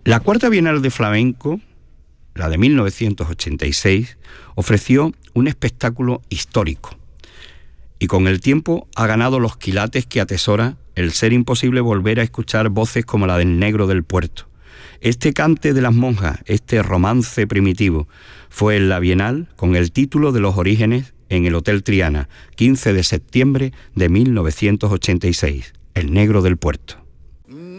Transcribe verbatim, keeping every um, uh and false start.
La Cuarta Bienal de Flamenco, la de mil novecientos ochenta y seis, ofreció un espectáculo histórico y con el tiempo ha ganado los quilates que atesora el ser imposible volver a escuchar voces como la del Negro del Puerto. Este cante de las monjas, este romance primitivo, fue en la Bienal con el título de Los Orígenes en el Hotel Triana, quince de septiembre de mil novecientos ochenta y seis, El Negro del Puerto.